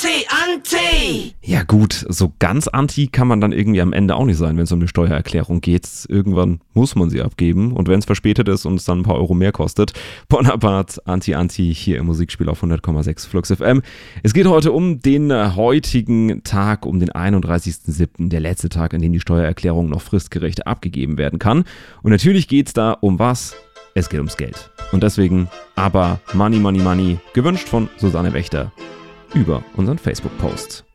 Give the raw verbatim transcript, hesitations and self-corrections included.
Anti, Anti! Ja gut, so ganz anti kann man dann irgendwie am Ende auch nicht sein, wenn es um eine Steuererklärung geht. Irgendwann muss man sie abgeben und wenn es verspätet ist und es dann ein paar Euro mehr kostet. Bonaparte, Anti-Anti hier im Musikspiel auf hundert Komma sechs Flux F M. Es geht heute um den heutigen Tag, um den einunddreißigsten siebten, der letzte Tag, an dem die Steuererklärung noch fristgerecht abgegeben werden kann. Und natürlich geht es da um was? Es geht ums Geld. Und deswegen aber Money, Money, Money, gewünscht von Susanne Wächter über unseren Facebook-Post.